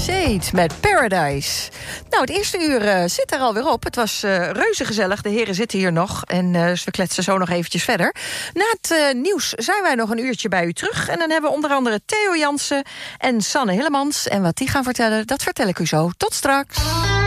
Shade met Paradise. Nou, het eerste uur zit er alweer op. Het was reuze gezellig. De heren zitten hier nog. En dus we kletsen zo nog eventjes verder. Na het nieuws zijn wij nog een uurtje bij u terug. En dan hebben we onder andere Theo Jansen en Sanne Hillemans. En wat die gaan vertellen, dat vertel ik u zo. Tot straks.